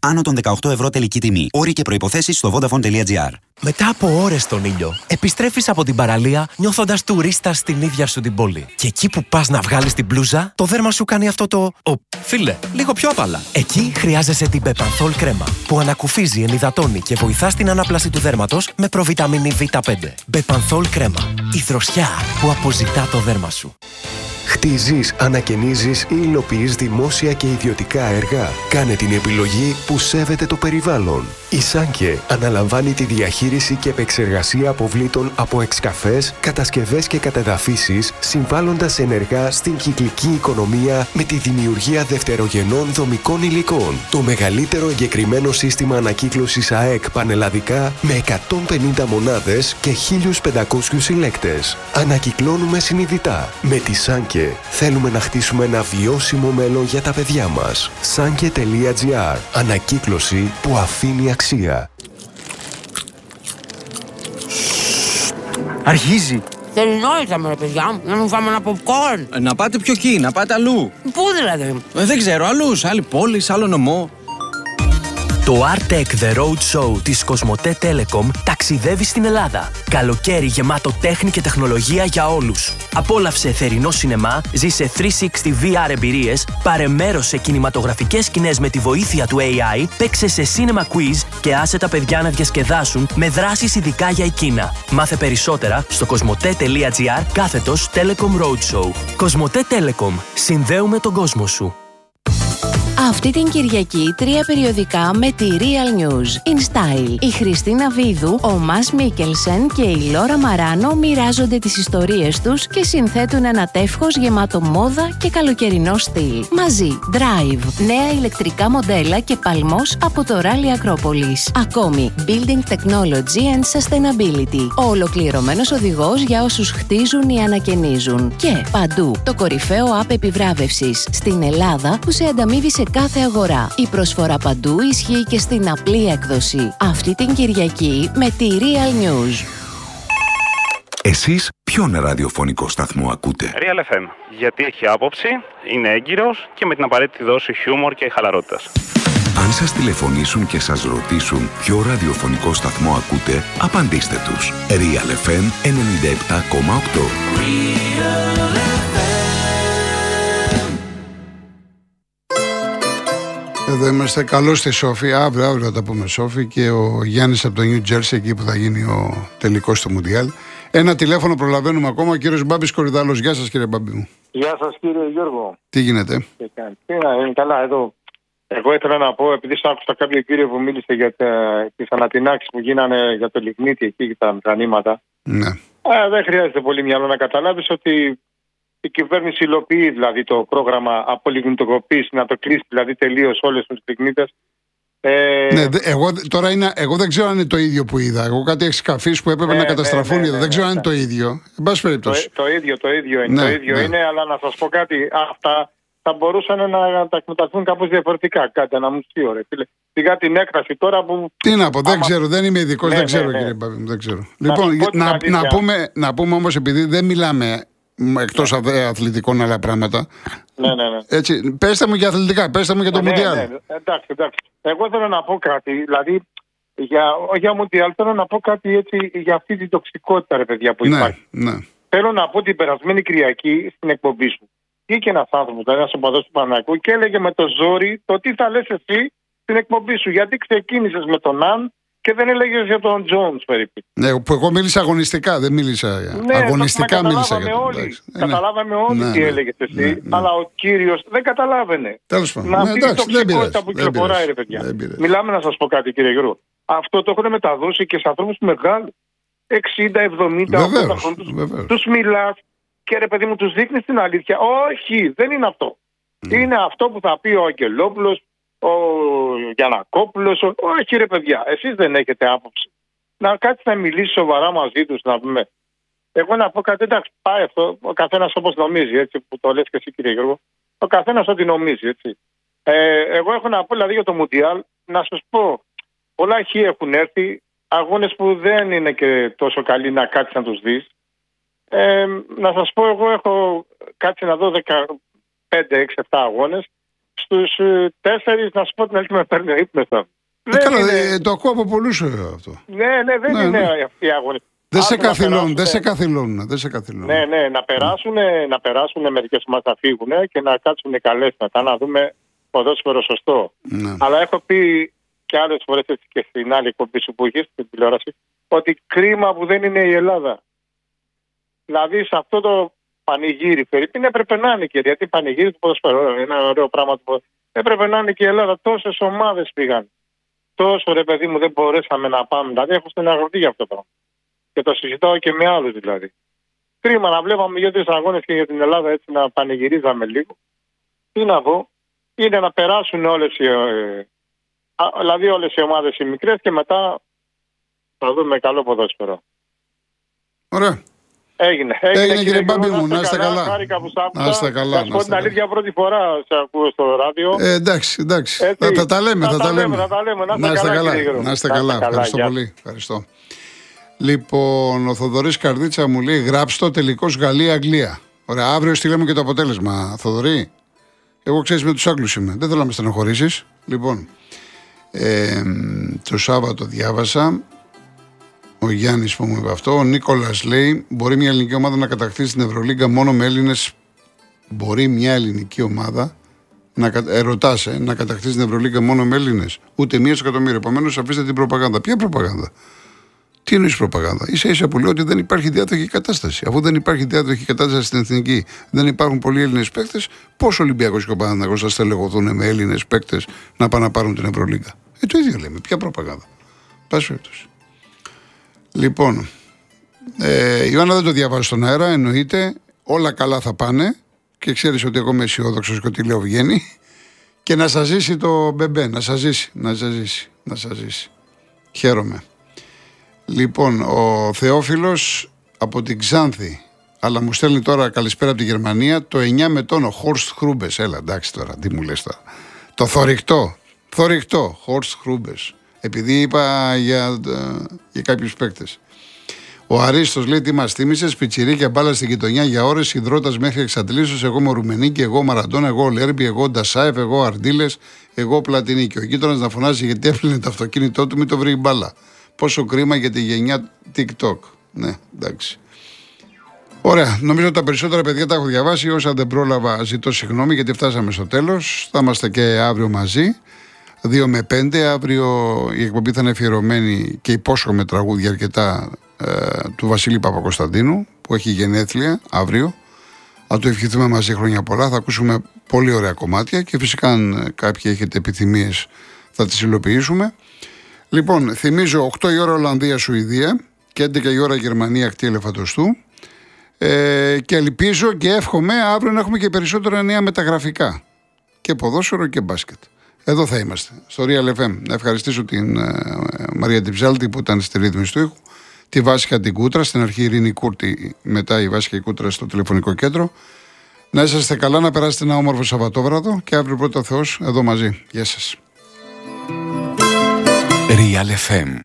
Άνω των 18 ευρώ τελική τιμή. Όροι και προϋποθέσεις στο vodafone.gr. Μετά από ώρες στον ήλιο, επιστρέφεις από την παραλία νιώθοντας τουρίστας στην ίδια σου την πόλη. Και εκεί που πας να βγάλεις την μπλούζα, το δέρμα σου κάνει αυτό το φίλε, λίγο πιο απαλά. Εκεί χρειάζεσαι την Bepanthol κρέμα, που ανακουφίζει, ενυδατώνει και βοηθά στην ανάπλαση του δέρματος με προβιταμίνη Β5. Bepanthol κρέμα. Η δροσιά που αποζητά το δέρμα σου. Χτίζεις, ανακαινίζεις ή υλοποιείς δημόσια και ιδιωτικά έργα. Κάνε την επιλογή που σέβεται το περιβάλλον. Η Σάνκε αναλαμβάνει τη διαχείριση και επεξεργασία αποβλήτων από εξκαφές, κατασκευές και κατεδαφίσεις, συμβάλλοντας ενεργά στην κυκλική οικονομία με τη δημιουργία δευτερογενών δομικών υλικών. Το μεγαλύτερο εγκεκριμένο σύστημα ανακύκλωσης ΑΕΚ πανελλαδικά με 150 μονάδες και 1.500 συλλέκτες. Ανακυκλώνουμε συνειδητά. Με τη Σάνκε θέλουμε να χτίσουμε ένα βιώσιμο μέλλον για τα παιδιά μας. Sanke.gr. Ανακύκλωση που αφήνει αξία. Αρχίζει. Θερινό ήρθαμε ρε παιδιά, να μην φάμε ένα popcorn. Να πάτε πιο εκεί, να πάτε αλλού. Πού δηλαδή? Δεν ξέρω, αλλού, άλλη πόλη, άλλο νομό. Το Artec The Road Show της Κοσμοτέ Telecom ταξιδεύει στην Ελλάδα. Καλοκαίρι γεμάτο τέχνη και τεχνολογία για όλους. Απόλαυσε θερινό σινεμά, ζήσε 360 VR εμπειρίες, πάρε μέρος σε κινηματογραφικές σκηνές με τη βοήθεια του AI, παίξε σε cinema quiz και άσε τα παιδιά να διασκεδάσουν με δράσεις ειδικά για εκείνα. Μάθε περισσότερα στο κοσμοτέ.gr/Telecom Roadshow. Κοσμοτέ Telecom. Συνδέουμε τον κόσμο σου. Αυτή την Κυριακή 3 περιοδικά με τη Real News. In Style. Η Χριστίνα Βίδου, ο Μας Μίκελσεν και η Λόρα Μαράνο μοιράζονται τις ιστορίες τους και συνθέτουν ένα τεύχος γεμάτο μόδα και καλοκαιρινό στυλ. Μαζί, Drive, νέα ηλεκτρικά μοντέλα και παλμός από το Rally Acropolis. Ακόμη, Building Technology and Sustainability. Ο ολοκληρωμένος οδηγός για όσους χτίζουν ή ανακαινίζουν. Και παντού, το κορυφαίο app επιβράβευσης στην Ελλάδα που σε ανταμείβει σε κάθε αγορά. Η προσφορά παντού ισχύει και στην απλή έκδοση. Αυτή την Κυριακή με τη Real News. Εσείς ποιον ραδιοφωνικό σταθμό ακούτε? Real FM. Γιατί έχει άποψη, είναι έγκυρος και με την απαραίτητη δόση χιούμορ και χαλαρότητας. Αν σας τηλεφωνήσουν και σας ρωτήσουν ποιο ραδιοφωνικό σταθμό ακούτε, απαντήστε τους. Real FM 97,8. Εδώ είμαστε. Καλώς στη Σόφη. Αύριο θα τα πούμε Σόφη. Και ο Γιάννης από το New Jersey, εκεί που θα γίνει ο τελικός στο Μουντιάλ. Ένα τηλέφωνο προλαβαίνουμε ακόμα. Ο κύριος Μπάμπης Κορυδάλος. Γεια σας κύριε Μπάμπη μου. Γεια σας κύριε Γιώργο. Τι γίνεται? Είναι καλά εδώ. Εγώ ήθελα να πω, επειδή άκουσα κάποιο κύριο που μίλησε για τις ανατινάξεις που γίνανε για το λιγνίτι εκεί και τα μηχανήματα. Ναι. Δεν χρειάζεται πολύ μυαλό να καταλάβεις ότι η κυβέρνηση υλοποιεί δηλαδή το πρόγραμμα απολιγνητικοποίηση, να το κλείσει δηλαδή τελείως όλες τους λιγνίτες. Ναι, εγώ δεν ξέρω αν είναι το ίδιο που είδα. Εγώ κάτι εξκαφείς που έπρεπε να καταστραφούν. Δεν ξέρω αν είναι το ίδιο. Εν πάση περιπτώσει. Το ίδιο είναι. Το ίδιο είναι, αλλά να σας πω κάτι. Αυτά θα μπορούσαν να τα εκμεταλλευτούν κάπως διαφορετικά. Κάτι, ένα μουσείο, ρε φίλε. Σιγά την έκφραση τώρα που. Τι να πω, δεν ξέρω, δεν είμαι ειδικός, δεν ξέρω κύριε Μπάμπη μου, δεν ξέρω. Λοιπόν, να πούμε όμως, επειδή δεν μιλάμε εκτός αθλητικών άλλα πράγματα. Ναι. Έτσι, πέστε μου για αθλητικά, πέστε μου για το Μουντιάλ. Εντάξει. Εγώ θέλω να πω κάτι, δηλαδή για Μουντιάλ θέλω να πω κάτι έτσι για αυτή την τοξικότητα ρε παιδιά που υπάρχει. Ναι. Θέλω να πω την περασμένη Κυριακή στην εκπομπή σου. Βγήκε ένας άνθρωπος, ένας οπαδός του Παναθηναϊκού και έλεγε με το ζόρι το τι θα λες εσύ στην εκπομπή σου. Γιατί ξεκίνησες με τον Αν και δεν έλεγες για τον Τζόνς περίπου. Ναι, που εγώ μίλησα αγωνιστικά, δεν μίλησα. Ναι, αγωνιστικά μίλησα για τον. Καταλάβαμε όλοι τι έλεγες εσύ, αλλά ο κύριος δεν καταλάβαινε. Τέλος πάντων. Να πει η τοξικότητα που κυκλοφοράει, ρε παιδιά. Μιλάμε να σας πω κάτι, κύριε Γιώργο. Αυτό το έχουν μεταδώσει και σε ανθρώπους μεγάλους. 60, 70, 80 χρόνους. Τους μιλάς και ρε παιδί μου, τους δείχνεις την αλήθεια. Όχι, δεν είναι αυτό. Είναι αυτό που θα πει ο Αγγελόπουλος, ο Γιαννακόπουλος. Όχι ρε παιδιά, εσείς δεν έχετε άποψη. Να κάτσεις να μιλήσεις σοβαρά μαζί τους, να πούμε. Εγώ να πω κάτι, εντάξει, πάει αυτό, ο καθένας όπως νομίζει, έτσι, που το λες και εσύ κύριε Γιώργο. Ο καθένας ό,τι νομίζει, έτσι. Εγώ έχω να πω δηλαδή για το Μουντιάλ, να σας πω, πολλά χ έχουν έρθει, αγώνες που δεν είναι και τόσο καλοί να κάτσεις να τους δεις. Να σας πω, εγώ έχω κάτσει να δω 15, 6, 7 αγώνες στους 4, να σου πω την αλήθεια, με παίρνει ο ύπνος. Το ακούω από πολλούς αυτό. Ναι, δεν είναι αυτή η αγωνία. Δεν σε καθυλώνουν. Ναι, να περάσουν μερικές μας να φύγουν και να κάτσουν καλές μετά, να δούμε ποδόσφαιρο σωστό. Ναι. Αλλά έχω πει και άλλες φορές και στην άλλη εκπομπή σου που είχες στην τηλεόραση, ότι κρίμα που δεν είναι η Ελλάδα. Δηλαδή σε αυτό το πανηγύρι, Φερρυπίν, έπρεπε να είναι και γιατί πανηγύρι του ποδοσφαίρου είναι ένα ωραίο πράγμα. Έπρεπε να είναι και η Ελλάδα. Τόσες ομάδες πήγαν. Τόσο ρε παιδί μου δεν μπορέσαμε να πάμε. Δηλαδή έχω στεναχωρηθεί για αυτό το πράγμα. Και το συζητάω και με άλλους δηλαδή. Κρίμα να βλέπαμε 2-3 αγώνες και για την Ελλάδα έτσι να πανηγυρίζαμε λίγο. Τι να πω, είναι να περάσουν όλες οι ομάδες οι μικρές και μετά θα δούμε καλό ποδόσφαιρο. Ωραία. Έγινε κύριε Μπάμπη μου, να είστε καλά. Χάρηκα που σ' άκουσα. Να είστε καλά. Θα σου πω την αλήθεια, πρώτη φορά σε ακούω στο ράδιο. Εντάξει. Θα τα λέμε. Να είστε καλά. Ευχαριστώ πολύ. Ευχαριστώ. Λοιπόν, ο Θοδωρής Καρδίτσα μου λέει: γράψτε το τελικός Γαλλία-Αγγλία. Ωραία, αύριο στείλαμε και το αποτέλεσμα, Θοδωρή. Εγώ ξέρεις με τους Άγγλους είμαι. Δεν θέλω να με στενοχωρήσεις. Λοιπόν, το Σάββατο διάβασα. Ο Γιάννης που μου είπε αυτό. Ο Νίκολας λέει: μπορεί μια ελληνική ομάδα να κατακτήσει την Ευρωλίγκα μόνο με Έλληνες. Μπορεί μια ελληνική ομάδα να κατακτήσει την Ευρωλίγκα μόνο με Έλληνες. Ούτε 1 εκατομμύριο. Επομένως, αφήστε την προπαγάνδα. Ποια προπαγάνδα? Τι εννοείς προπαγάνδα? Ίσα-ίσα που λέω ότι δεν υπάρχει διάδοχη κατάσταση. Αφού δεν υπάρχει διάδοχη κατάσταση στην εθνική, δεν υπάρχουν πολλοί Έλληνες παίκτες, πώς ο Ολυμπιακός και ο Παναθηναϊκός θα στελεχωθούν με Έλληνες παίκτες να πάνε να πάρουν την Ευρωλίγκα? Το ίδιο λέμε. Ποια προπαγάνδα? Πάση περιπτώσει. Λοιπόν, Ιωάννα, δεν το διαβάζω στον αέρα, εννοείται. Όλα καλά θα πάνε και ξέρεις ότι εγώ είμαι αισιόδοξος και ότι λέω βγαίνει. Και να σας ζήσει το μπεμπέ, να σας ζήσει. Χαίρομαι. Λοιπόν, ο Θεόφιλος από την Ξάνθη, αλλά μου στέλνει τώρα καλησπέρα από τη Γερμανία, το 9 με τόνο, Χόρστ Χρούμπες. Έλα, εντάξει τώρα, τι μου λες τώρα? Το θωρηκτό, Χόρστ Χρούμπες. Επειδή είπα για κάποιους παίκτες. Ο Αρίστος λέει: τι μας θύμισες, πιτσιρίκια μπάλα στην γειτονιά για ώρες, υδρότας μέχρι εξαντλήσεως. Εγώ Μορουμενίκη, εγώ Μαραντόνα, εγώ Λέρμπι, εγώ Ντασάεφ, εγώ Αρντίλες, εγώ Πλατινίκη. Ο γείτονας να φωνάζει γιατί έφυγε το αυτοκίνητό του, μην το βρει μπάλα. Πόσο κρίμα για τη γενιά TikTok. Ναι, εντάξει. Ωραία, νομίζω ότι τα περισσότερα παιδιά τα έχω διαβάσει. Όσα δεν πρόλαβα, ζητώ συγγνώμη γιατί φτάσαμε στο τέλος. Θα είμαστε και αύριο μαζί. 2 με 5. Αύριο η εκπομπή θα είναι αφιερωμένη και υπόσχομαι τραγούδια αρκετά του Βασίλη Παπακοσταντίνου που έχει γενέθλια αύριο. Θα του ευχηθούμε μαζί χρόνια πολλά. Θα ακούσουμε πολύ ωραία κομμάτια και φυσικά αν κάποιοι έχετε επιθυμίες θα τις υλοποιήσουμε. Λοιπόν, θυμίζω 8 η ώρα Ολλανδία-Σουηδία και 11 η ώρα Γερμανία ακτή Ελεφαντοστού. Και ελπίζω και εύχομαι αύριο να έχουμε και περισσότερα νέα μεταγραφικά. Και ποδόσφαιρο και μπάσκετ. Εδώ θα είμαστε, στο Real FM. Να ευχαριστήσω την Μαρία Τιψάλτη που ήταν στη ρύθμιση του ήχου. Τη Βάσικα την Κούτρα, στην αρχή Ειρήνη Κούρτη, μετά η Βάσικα η Κούτρα στο τηλεφωνικό κέντρο. Να είσαστε καλά, να περάσετε ένα όμορφο Σαββατόβραδο και αύριο πρώτα Θεός εδώ μαζί. Γεια σας. Real FM.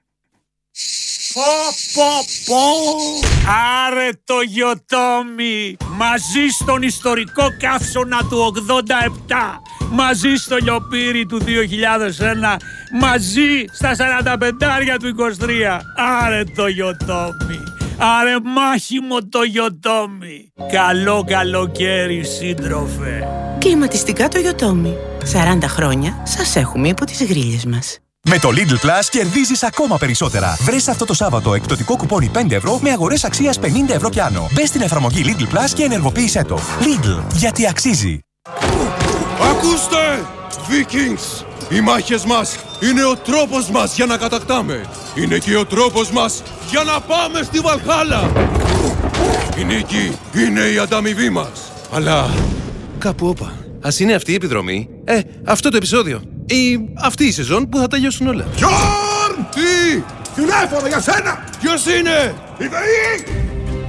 Άρε το Γιοτόμι, μαζί στον ιστορικό καύσωνα του 87, μαζί στο λιοπύρι του 2001, μαζί στα 45 του 23. Άρε το Γιοτόμι, άρε μάχημο το Γιοτόμι. Καλό καλοκαίρι σύντροφε. Κλιματιστικά το Γιοτόμι. 40 χρόνια σας έχουμε υπό τις γρίλες μας. Με το Lidl Plus κερδίζεις ακόμα περισσότερα. Βρες αυτό το Σάββατο εκπτωτικό κουπόνι 5 ευρώ με αγορές αξίας 50 ευρώ και άνω. Μπες στην εφαρμογή Lidl Plus και ενεργοποίησέ το. Lidl, γιατί αξίζει. Ακούστε! Vikings! Οι μάχες μας είναι ο τρόπος μας για να κατακτάμε. Είναι και ο τρόπος μας για να πάμε στη Βαλχάλα. Η νίκη είναι η ανταμοιβή μας. Αλλά κάπου όπα. Ας είναι αυτή η επιδρομή, αυτό το επεισόδιο ή αυτή η σεζόν που θα τελειώσουν όλα. Γιόρν! Τι! Τηλέφωνο για σένα! Ποιος είναι? Η ΔΕΗ!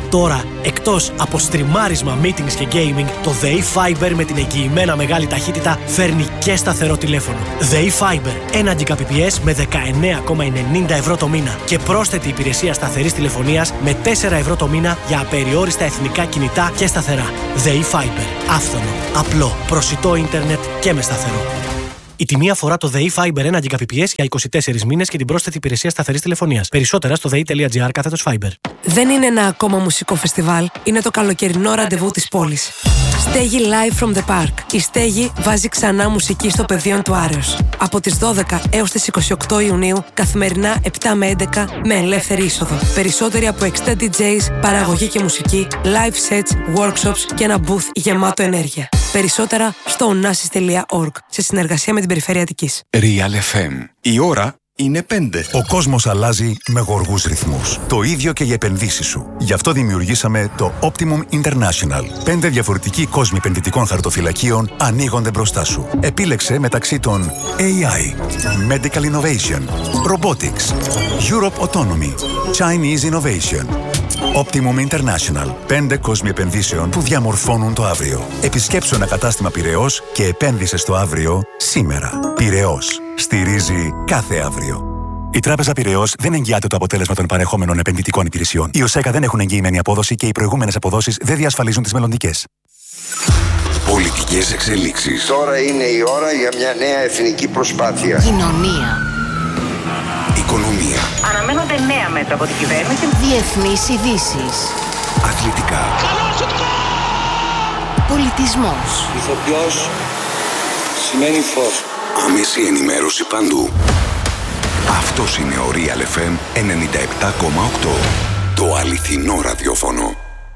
Τώρα, εκτός από στριμάρισμα, meetings και gaming, το ΔΕΗ Fiber με την εγγυημένα μεγάλη ταχύτητα φέρνει και σταθερό τηλέφωνο. ΔΕΗ Fiber, 1 Gbps με 19,90 ευρώ το μήνα και πρόσθετη υπηρεσία σταθερής τηλεφωνίας με 4 ευρώ το μήνα για απεριόριστα εθνικά κινητά και σταθερά. ΔΕΗ Fiber. Άφθονο, απλό, προσιτό ίντερνετ και με σταθερό. Η τιμή αφορά το ΔΕΗ Fiber 1 Gbps για 24 μήνες και την πρόσθετη υπηρεσία σταθερής τηλεφωνίας. Περισσότερα στο dei.gr/Fiber. Δεν είναι ένα ακόμα μουσικό φεστιβάλ, είναι το καλοκαιρινό ραντεβού της πόλης. Στέγη Live from the Park. Η Στέγη βάζει ξανά μουσική στο πεδίο του Άρεως. Από τις 12 έως τις 28 Ιουνίου, καθημερινά 7 με 11 με ελεύθερη είσοδο. Περισσότεροι από 60 DJs, παραγωγή και μουσική, live sets, workshops και ένα booth γεμάτο ενέργεια. Περισσότερα στο onassis.org σε συνεργασία με την Περιφέρεια Αττικής. Real FM. Η ώρα είναι 5. Ο κόσμος αλλάζει με γοργούς ρυθμούς. Το ίδιο και οι επενδύσεις σου. Γι' αυτό δημιουργήσαμε το Optimum International. 5 διαφορετικοί κόσμοι επενδυτικών χαρτοφυλακίων ανοίγονται μπροστά σου. Επίλεξε μεταξύ των AI, Medical Innovation, Robotics, Europe Autonomy, Chinese Innovation. Optimum International. 5 κόσμοι επενδύσεων που διαμορφώνουν το αύριο. Επισκέψου ένα κατάστημα Πειραιώς και επένδυσε στο αύριο σήμερα. Πειραιώς. Στηρίζει κάθε αύριο. Η Τράπεζα Πειραιώς δεν εγγυάται το αποτέλεσμα των παρεχόμενων επενδυτικών υπηρεσιών. Οι ΟΣΕΚΑ δεν έχουν εγγυημένη απόδοση και οι προηγούμενες αποδόσεις δεν διασφαλίζουν τις μελλοντικές. Πολιτικές εξελίξεις. Τώρα είναι η ώρα για μια νέα εθνική προσπάθεια. Κοινωνία. Οικονομία. Αναμένονται νέα μέτρα από την κυβέρνηση. Διεθνείς ειδήσεις. Αθλητικά. Πολιτισμός. Ηθοποιός σημαίνει φως. Άμεση ενημέρωση παντού. Αυτός είναι ο Real FM 97,8. Το αληθινό ραδιόφωνο.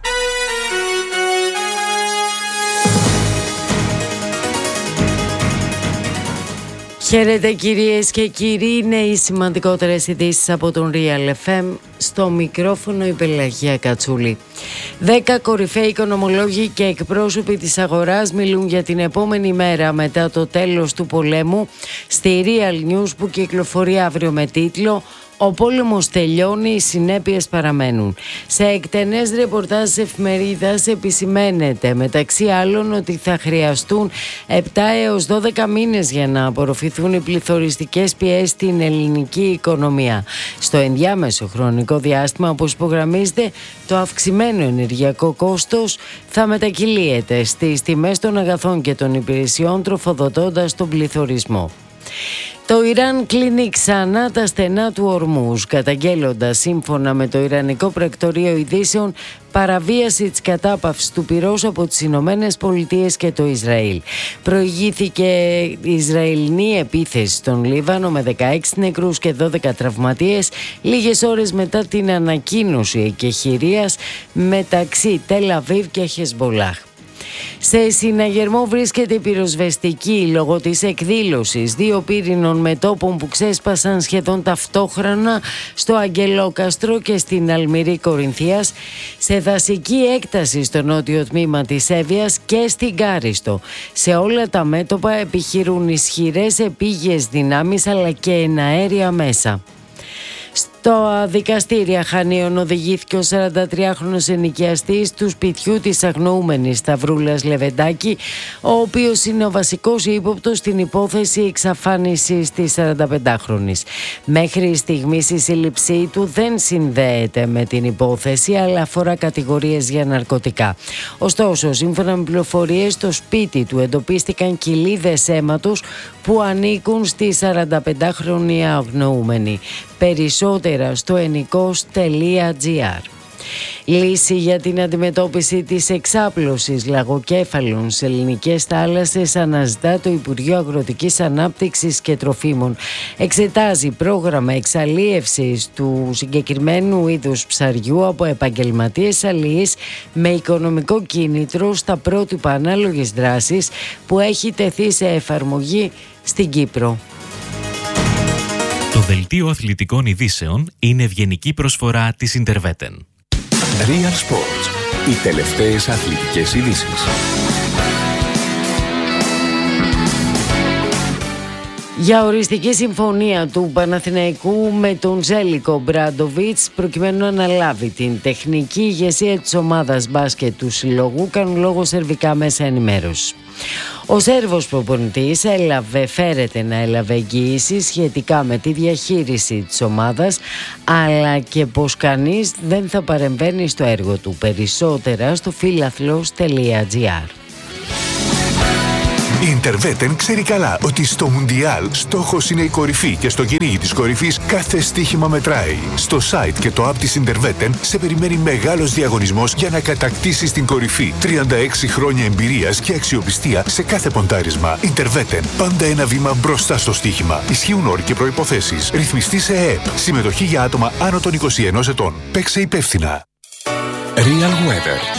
Χαίρετε κυρίες και κύριοι, είναι οι σημαντικότερες ειδήσεις από τον Real FM. Στο μικρόφωνο η Πελαγία Κατσούλη. 10 κορυφαίοι οικονομολόγοι και εκπρόσωποι της αγοράς μιλούν για την επόμενη μέρα μετά το τέλος του πολέμου στη Real News που κυκλοφορεί αύριο με τίτλο «Ο πόλεμος τελειώνει, οι συνέπειες παραμένουν». Σε εκτενές ρεπορτάζ της εφημερίδας επισημαίνεται μεταξύ άλλων ότι θα χρειαστούν 7 έως 12 μήνες για να απορροφηθούν οι πληθωριστικές πιέσεις στην ελληνική οικονομία. Στο ενδιάμεσο χρονικό διάστημα, όπως υπογραμμίζεται, το αυξημένο ενεργειακό κόστος θα μετακυλίεται στις τιμές των αγαθών και των υπηρεσιών, τροφοδοτώντας τον πληθωρισμό. Το Ιράν κλείνει ξανά τα στενά του Ορμούζ, καταγγέλλοντας σύμφωνα με το Ιρανικό Πρακτορείο Ειδήσεων παραβίαση της κατάπαυσης του πυρός από τις Ηνωμένες Πολιτείες και το Ισραήλ. Προηγήθηκε η Ισραηλινή επίθεση στον Λίβανο με 16 νεκρούς και 12 τραυματίες λίγες ώρες μετά την ανακοίνωση εκεχηρίας μεταξύ Τελ Αβίβ και Χεσμπολάχ. Σε συναγερμό βρίσκεται η πυροσβεστική λόγω της εκδήλωσης 2 πύρινων μετώπων που ξέσπασαν σχεδόν ταυτόχρονα στο Αγγελόκαστρο και στην Αλμυρή Κορινθίας, σε δασική έκταση στο νότιο τμήμα της Εύβοιας και στην Κάριστο. Σε όλα τα μέτωπα επιχειρούν ισχυρές επίγειες δυνάμεις αλλά και εναέρια μέσα. Στο δικαστήρια Χανίων οδηγήθηκε ο 43χρονος ενοικιαστής του σπιτιού της αγνοούμενης Σταυρούλας Λεβεντάκη, ο οποίος είναι ο βασικός ύποπτος στην υπόθεση εξαφάνισης της 45χρονης. Μέχρι στιγμής η σύλληψή του δεν συνδέεται με την υπόθεση, αλλά αφορά κατηγορίες για ναρκωτικά. Ωστόσο, σύμφωνα με πληροφορίες, στο σπίτι του εντοπίστηκαν κοιλίδες αίματος που ανήκουν στη 45χρονη αγνοούμενη. Περισσότερα στο ενικός.gr. Λύση για την αντιμετώπιση της εξάπλωσης λαγοκέφαλων σε ελληνικές θάλασσες αναζητά το Υπουργείο Αγροτικής Ανάπτυξης και Τροφίμων. Εξετάζει πρόγραμμα εξαλίευσης του συγκεκριμένου είδους ψαριού από επαγγελματίες αλλιείς με οικονομικό κίνητρο στα πρότυπα ανάλογης δράσης που έχει τεθεί σε εφαρμογή στην Κύπρο. Το δελτίο αθλητικών ειδήσεων είναι ευγενική προσφορά της Interveten. Real Sports. Οι τελευταίες αθλητικές ειδήσεις. Για οριστική συμφωνία του Παναθηναϊκού με τον Ζέλικο Μπράντοβιτς προκειμένου να αναλάβει την τεχνική ηγεσία της ομάδας μπάσκετ του συλλογού, κάνουν λόγο σερβικά μέσα ενημέρωσης. Ο Σέρβος προπονητής φέρεται να έλαβε εγγυήσεις σχετικά με τη διαχείριση της ομάδας, αλλά και πως κανείς δεν θα παρεμβαίνει στο έργο του. Περισσότερα στο philathlos.gr. Η Interveten ξέρει καλά ότι στο Μουντιάλ στόχος είναι η κορυφή και στο κυνήγι της κορυφής κάθε στοίχημα μετράει. Στο site και το app της Interveten σε περιμένει μεγάλος διαγωνισμός για να κατακτήσεις την κορυφή. 36 χρόνια εμπειρίας και αξιοπιστία σε κάθε ποντάρισμα. Interveten, πάντα ένα βήμα μπροστά στο στοίχημα. Ισχύουν όροι και προϋποθέσεις. Ρυθμιστή σε ΕΕΠ. Συμμετοχή για άτομα άνω των 21 ετών. Παίξε υπεύθυνα. Real Weather.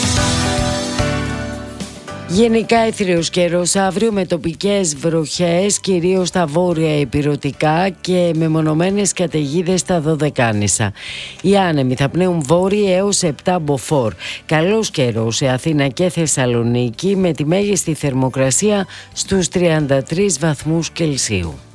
Γενικά αιθρίος καιρός αύριο με τοπικές βροχές, κυρίως στα βόρεια ηπειρωτικά και μεμονωμένες καταιγίδες στα Δωδεκάνησα. Οι άνεμοι θα πνέουν βόρειοι έως 7 μποφόρ. Καλός καιρός σε Αθήνα και Θεσσαλονίκη με τη μέγιστη θερμοκρασία στους 33 βαθμούς Κελσίου.